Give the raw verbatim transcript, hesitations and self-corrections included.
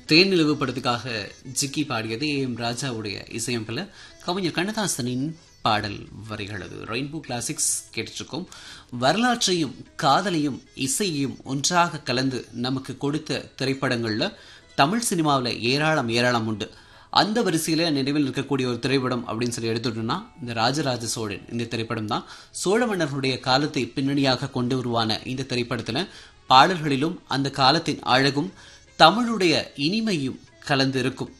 தேனிலவு படத்துக்காக ஜிக்கி பாடியது A M ராஜாவுடைய இசையமைப்பில் கவிஞர் கண்ணதாசனின் பாடல் வரிகள். அது ரெயின்போ கிளாசிக்ஸ் கேட்டுருக்கோம். வரலாற்றையும் காதலையும் இசையையும் ஒன்றாக கலந்து நமக்கு கொடுத்த திரைப்படங்கள்ல தமிழ் சினிமாவில் ஏராளம் ஏராளம் உண்டு. அந்த வரிசையில நினைவில் இருக்கக்கூடிய ஒரு திரைப்படம் அப்படின்னு சொல்லி எடுத்துட்டோம்னா இந்த ராஜராஜ சோழன் இந்த திரைப்படம் தான். சோழ மன்னர்களுடைய காலத்தை பின்னணியாக கொண்டு உருவான இந்த திரைப்படத்துல பாடல்களிலும் அந்த காலத்தின் அழகும் தமிழுடைய இனிமையும் கலந்து இருக்கும்.